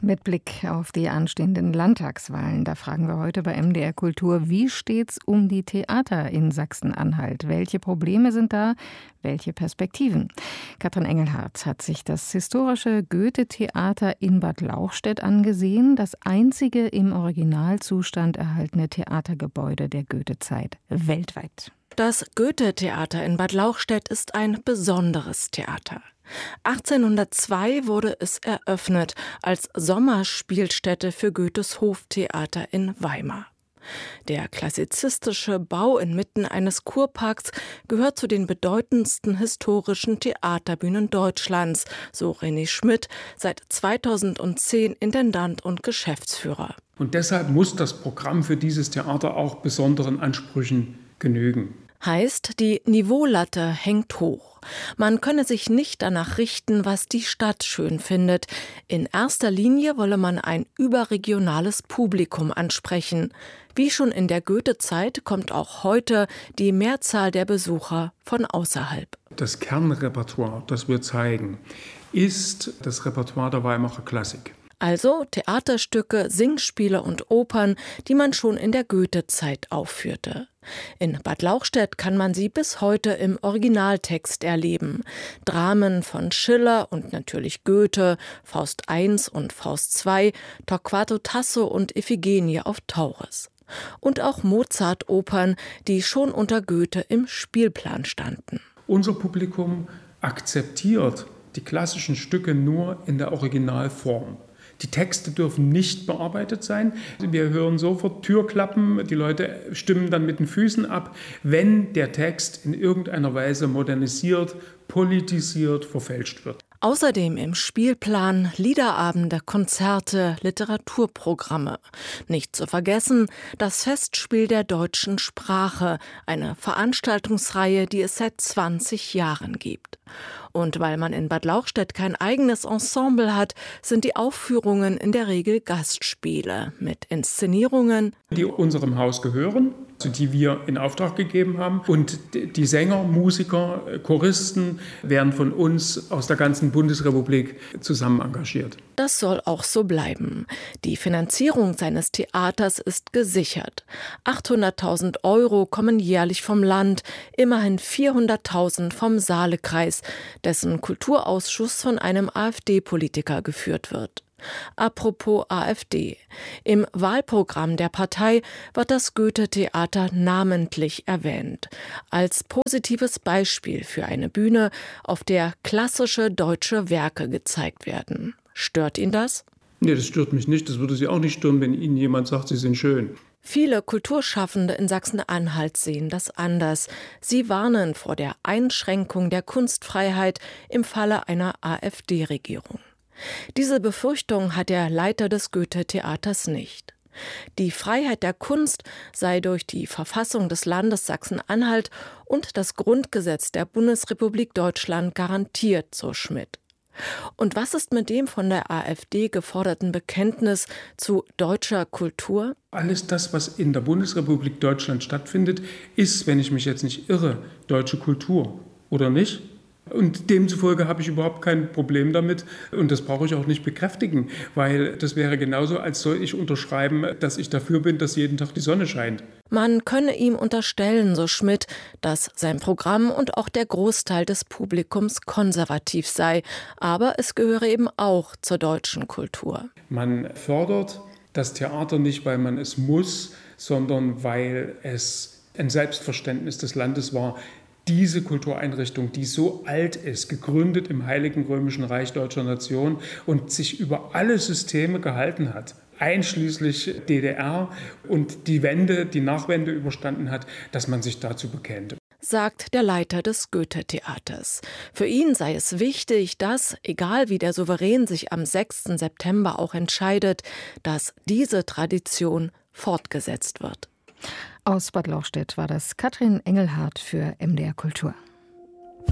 Mit Blick auf die anstehenden Landtagswahlen, da fragen wir heute bei MDR Kultur, wie steht's um die Theater in Sachsen-Anhalt? Welche Probleme sind da? Welche Perspektiven? Katrin Engelhardt hat sich das historische Goethe-Theater in Bad Lauchstädt angesehen, das einzige im Originalzustand erhaltene Theatergebäude der Goethe-Zeit weltweit. Das Goethe-Theater in Bad Lauchstädt ist ein besonderes Theater. 1802 wurde es eröffnet als Sommerspielstätte für Goethes Hoftheater in Weimar. Der klassizistische Bau inmitten eines Kurparks gehört zu den bedeutendsten historischen Theaterbühnen Deutschlands, so René Schmidt, seit 2010 Intendant und Geschäftsführer. Und deshalb muss das Programm für dieses Theater auch besonderen Ansprüchen genügen. Heißt, die Niveaulatte hängt hoch. Man könne sich nicht danach richten, was die Stadt schön findet. In erster Linie wolle man ein überregionales Publikum ansprechen. Wie schon in der Goethe-Zeit kommt auch heute die Mehrzahl der Besucher von außerhalb. Das Kernrepertoire, das wir zeigen, ist das Repertoire der Weimarer Klassik. Also Theaterstücke, Singspiele und Opern, die man schon in der Goethe-Zeit aufführte. In Bad Lauchstädt kann man sie bis heute im Originaltext erleben. Dramen von Schiller und natürlich Goethe, Faust I und Faust II, Torquato Tasso und Iphigenie auf Tauris. Und auch Mozart-Opern, die schon unter Goethe im Spielplan standen. Unser Publikum akzeptiert die klassischen Stücke nur in der Originalform. Die Texte dürfen nicht bearbeitet sein. Wir hören sofort Türklappen, die Leute stimmen dann mit den Füßen ab, wenn der Text in irgendeiner Weise modernisiert, politisiert, verfälscht wird. Außerdem im Spielplan Liederabende, Konzerte, Literaturprogramme. Nicht zu vergessen das Festspiel der deutschen Sprache, eine Veranstaltungsreihe, die es seit 20 Jahren gibt. Und weil man in Bad Lauchstädt kein eigenes Ensemble hat, sind die Aufführungen in der Regel Gastspiele mit Inszenierungen, die unserem Haus gehören, die wir in Auftrag gegeben haben. Und die Sänger, Musiker, Choristen werden von uns aus der ganzen Bundesrepublik zusammen engagiert. Das soll auch so bleiben. Die Finanzierung seines Theaters ist gesichert. 800.000 € kommen jährlich vom Land, immerhin 400.000 vom Saalekreis, dessen Kulturausschuss von einem AfD-Politiker geführt wird. Apropos AfD. Im Wahlprogramm der Partei wird das Goethe-Theater namentlich erwähnt. Als positives Beispiel für eine Bühne, auf der klassische deutsche Werke gezeigt werden. Stört ihn das? Nee, das stört mich nicht. Das würde Sie auch nicht stören, wenn Ihnen jemand sagt, Sie sind schön. Viele Kulturschaffende in Sachsen-Anhalt sehen das anders. Sie warnen vor der Einschränkung der Kunstfreiheit im Falle einer AfD-Regierung. Diese Befürchtung hat der Leiter des Goethe-Theaters nicht. Die Freiheit der Kunst sei durch die Verfassung des Landes Sachsen-Anhalt und das Grundgesetz der Bundesrepublik Deutschland garantiert, so Schmidt. Und was ist mit dem von der AfD geforderten Bekenntnis zu deutscher Kultur? Alles das, was in der Bundesrepublik Deutschland stattfindet, ist, wenn ich mich jetzt nicht irre, deutsche Kultur, oder nicht? Und demzufolge habe ich überhaupt kein Problem damit und das brauche ich auch nicht bekräftigen, weil das wäre genauso, als soll ich unterschreiben, dass ich dafür bin, dass jeden Tag die Sonne scheint. Man könne ihm unterstellen, so Schmidt, dass sein Programm und auch der Großteil des Publikums konservativ sei, aber es gehöre eben auch zur deutschen Kultur. Man fördert das Theater nicht, weil man es muss, sondern weil es ein Selbstverständnis des Landes war, diese Kultureinrichtung, die so alt ist, gegründet im Heiligen Römischen Reich deutscher Nation und sich über alle Systeme gehalten hat, einschließlich DDR und die Nachwende überstanden hat, dass man sich dazu bekennt. Sagt der Leiter des Goethe-Theaters. Für ihn sei es wichtig, dass, egal wie der Souverän sich am 6. September auch entscheidet, dass diese Tradition fortgesetzt wird. Aus Bad Lauchstädt war das Katrin Engelhardt für MDR Kultur.